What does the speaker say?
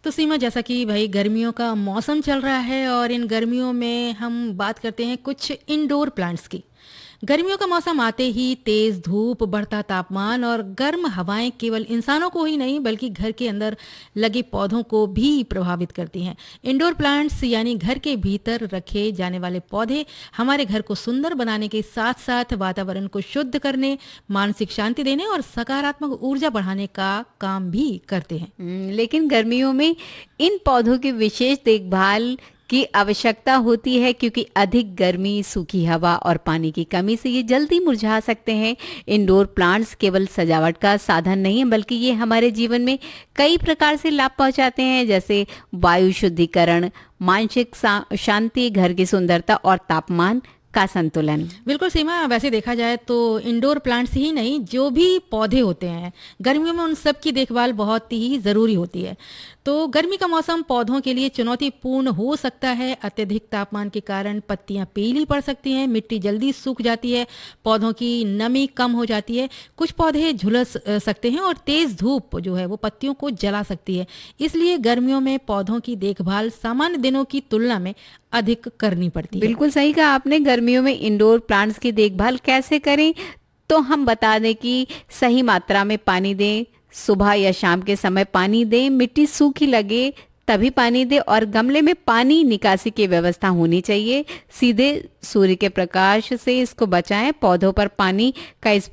तो सीमा, जैसा कि भाई गर्मियों का मौसम चल रहा है और इन गर्मियों में हम बात करते हैं कुछ इंडोर प्लांट्स की। गर्मियों का मौसम आते ही तेज धूप, बढ़ता तापमान और गर्म हवाएं केवल इंसानों को ही नहीं बल्कि घर के अंदर लगे पौधों को भी प्रभावित करती हैं। इंडोर प्लांट्स यानी घर के भीतर रखे जाने वाले पौधे हमारे घर को सुंदर बनाने के साथ साथ वातावरण को शुद्ध करने, मानसिक शांति देने और सकारात्मक ऊर्जा बढ़ाने का काम भी करते हैं। लेकिन गर्मियों में इन पौधों की विशेष देखभाल की आवश्यकता होती है, क्योंकि अधिक गर्मी, सूखी हवा और पानी की कमी से ये जल्दी मुरझा सकते हैं। इंडोर प्लांट्स केवल सजावट का साधन नहीं है, बल्कि ये हमारे जीवन में कई प्रकार से लाभ पहुंचाते हैं, जैसे वायु शुद्धिकरण, मानसिक शांति, घर की सुंदरता और तापमान का संतुलन। बिल्कुल सीमा, वैसे देखा जाए तो इंडोर प्लांट्स ही नहीं, जो भी पौधे होते हैं गर्मियों में उन सब की देखभाल बहुत ही ज़रूरी होती है। तो गर्मी का मौसम पौधों के लिए चुनौतीपूर्ण हो सकता है। अत्यधिक तापमान के कारण पत्तियां पीली पड़ सकती हैं, मिट्टी जल्दी सूख जाती है, पौधों की नमी कम हो जाती है, कुछ पौधे झुलस सकते हैं और तेज धूप जो है वो पत्तियों को जला सकती है। इसलिए गर्मियों में पौधों की देखभाल सामान्य दिनों की तुलना में अधिक करनी पड़ती है। बिल्कुल सही कहा आपने। गर्मियों में इंडोर प्लांट्स की देखभाल कैसे करें, तो हम बता दें कि सही मात्रा में पानी दें, सुबह या शाम के समय पानी दें, मिट्टी सूखी लगे तभी पानी दें और गमले में पानी निकासी की व्यवस्था होनी चाहिए। सीधे सूर्य के प्रकाश से इसको बचाएं, पौधों पर पानी का